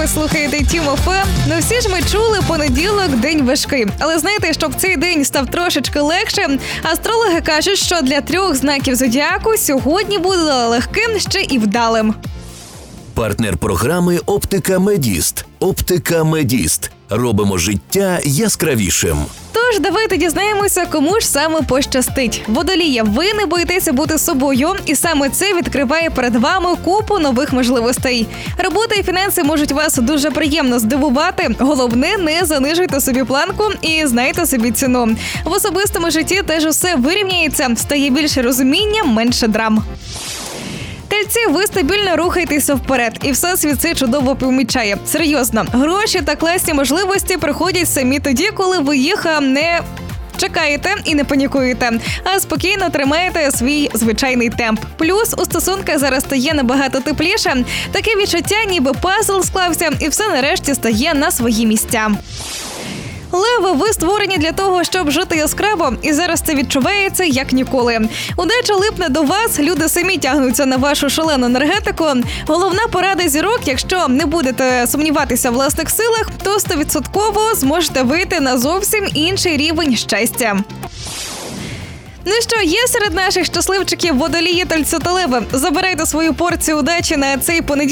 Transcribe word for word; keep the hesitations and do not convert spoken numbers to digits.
ви слухаєте Тім еф ем. Ну всі ж ми чули, понеділок – день важкий. Але знаєте, щоб цей день став трошечки легше, астрологи кажуть, що для трьох знаків зодіаку сьогодні буде легким ще і вдалим. Партнер програми «Оптика Медіст». «Оптика Медіст». Робимо життя яскравішим. Тож, давайте дізнаємося, кому ж саме пощастить. Водолія, ви не боїтеся бути собою, і саме це відкриває перед вами купу нових можливостей. Робота і фінанси можуть вас дуже приємно здивувати. Головне, не занижуйте собі планку і знайте собі ціну. В особистому житті теж усе вирівняється, стає більше розуміння, менше драм. Тельці, ви стабільно рухаєтеся вперед, і всесвіт це чудово помічає. Серйозно, гроші та класні можливості приходять самі тоді, коли ви їх не чекаєте і не панікуєте, а спокійно тримаєте свій звичайний темп. Плюс у стосунках зараз стає набагато тепліше. Таке відчуття, ніби пазл склався, і все нарешті стає на свої місця. Леви, ви створені для того, щоб жити яскраво, і зараз це відчувається як ніколи. Удача липне до вас, люди самі тягнуться на вашу шалену енергетику. Головна порада зірок, якщо не будете сумніватися в власних силах, то сто відсотків зможете вийти на зовсім інший рівень щастя. Ну що, є серед наших щасливчиків водолії, тельці та леви? Забирайте свою порцію удачі на цей понеділок.